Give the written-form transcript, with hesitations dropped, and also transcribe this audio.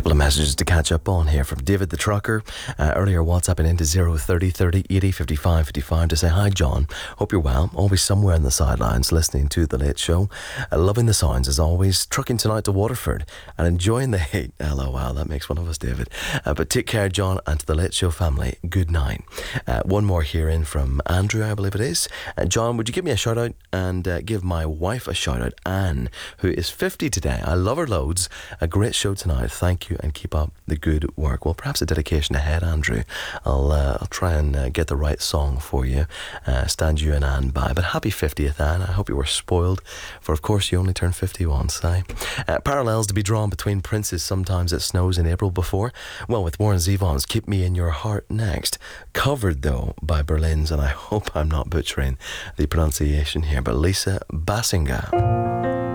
couple of messages to catch up on here from David the Trucker. Earlier, WhatsApping into 030 30 80 55 55 to say, hi John, hope you're well. Always somewhere in the sidelines listening to The Late Show. Loving the sounds as always. Trucking tonight to Waterford and enjoying the heat. LOL, that makes one of us, David. But take care, John, and to the Late Show family, good night. One more here in from Andrew, I believe it is. John, would you give me a shout out and give my wife a shout out, Anne, who is 50 today. I love her loads. A great show tonight. Thank you and keep up the good work. Well, perhaps a dedication ahead, Andrew. I'll try and get the right song for you. Stand you and Anne by. But happy 50th, Anne. I hope you were spoiled, for of course you only turned 50 once, eh? Parallels to be drawn between princes. Sometimes it snows in April before. Well, with Warren Zevon's Keep Me in Your Heart next. Covered, though, by Berlin's, and I hope I'm not butchering the pronunciation here, but Lisa Bassinga.